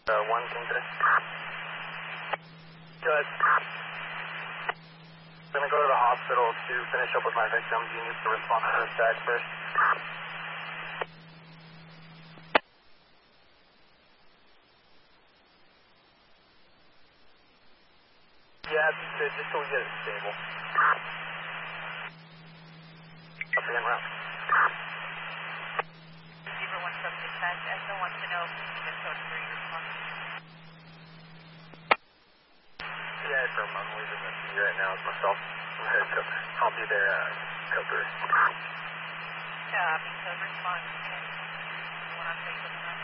One came today. Good. I'm going to go to the hospital to finish up with my victims. You need to respond to the tag first. Yeah, just so we get it stable. Up and round. Receiver 1 from dispatch. ESO wants to know if you need a code for your response. Yeah, I'm leaving the city right now with myself. I'll be there at code 3. Code response. You want to take this one?